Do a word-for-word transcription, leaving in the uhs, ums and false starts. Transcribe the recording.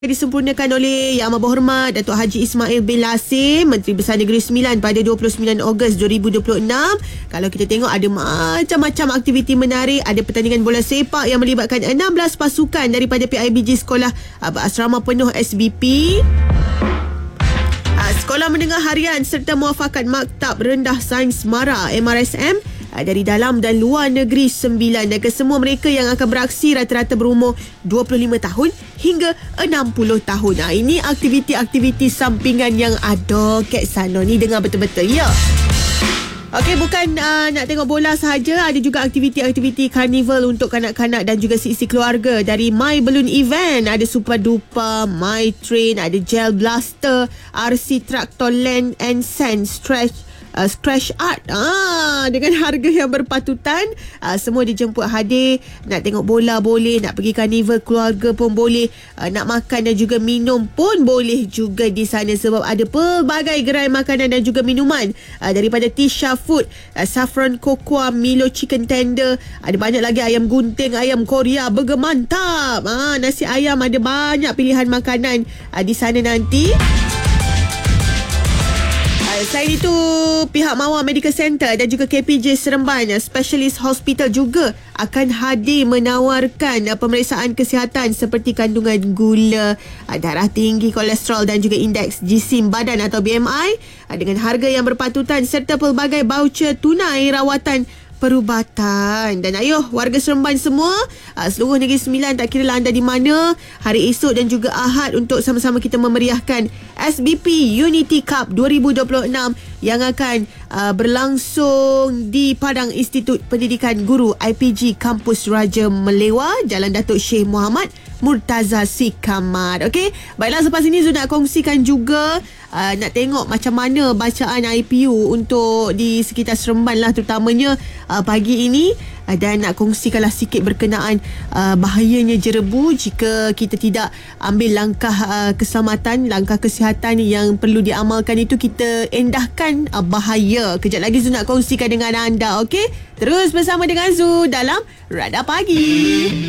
Disempurnakan oleh Yang Amat Berhormat Datuk Haji Ismail bin Lasir, Menteri Besar Negeri Sembilan pada dua puluh sembilan Ogos dua ribu dua puluh enam. Kalau kita tengok ada macam-macam aktiviti menarik. Ada pertandingan bola sepak yang melibatkan enam belas pasukan daripada P I B G Sekolah Asrama Penuh S B P, Sekolah Menengah Harian serta Muafakat Maktab Rendah Sains Mara M R S M dari dalam dan luar negeri sembilan, dan kesemua mereka yang akan beraksi rata-rata berumur dua puluh lima tahun hingga enam puluh tahun. Ha, ini aktiviti-aktiviti sampingan yang ada kat sana ni, dengar betul-betul ya. Okey, bukan uh, nak tengok bola sahaja, ada juga aktiviti-aktiviti karnival untuk kanak-kanak dan juga seisi keluarga dari My Balloon Event. Ada Super Duper, My Train, ada Gel Blaster, R C Tractor Land and Sand Stretch Uh, Scratch Art ah, dengan harga yang berpatutan. uh, Semua dijemput hadir. Nak tengok bola boleh, nak pergi karnival keluarga pun boleh, uh, nak makan dan juga minum pun boleh juga di sana, sebab ada pelbagai gerai makanan dan juga minuman, uh, daripada Tisha Food, uh, Saffron Cocoa, Milo Chicken Tender, ada banyak lagi ayam gunting, ayam Korea, burger mantap, ah, nasi ayam, ada banyak pilihan makanan uh, di sana nanti. Selain itu, pihak Mawar Medical Center dan juga K P J Seremban Specialist Hospital juga akan hadir menawarkan pemeriksaan kesihatan seperti kandungan gula, darah tinggi, kolesterol dan juga indeks jisim badan atau B M I dengan harga yang berpatutan, serta pelbagai voucher tunai rawatan perubatan. Dan ayuh warga Seremban semua, seluruh Negeri Sembilan, tak kira anda di mana, hari esok dan juga Ahad untuk sama-sama kita memeriahkan S B P Unity Cup dua ribu dua puluh enam yang akan uh, berlangsung di Padang Institut Pendidikan Guru I P G Kampus Raja Melewa, Jalan Datuk Syekh Muhammad Murtaza Sikamar. Okey, baiklah, selepas ini Zul nak kongsikan juga uh, nak tengok macam mana bacaan I P U untuk di sekitar Seremban lah terutamanya uh, pagi ini, uh, dan nak kongsikanlah sikit berkenaan uh, bahayanya jerebu jika kita tidak ambil langkah uh, keselamatan, langkah kesihatan yang perlu diamalkan itu, kita endahkan uh, bahaya. Kejap lagi Zul nak kongsikan dengan anda. Okey, terus bersama dengan Zul dalam Radar Pagi.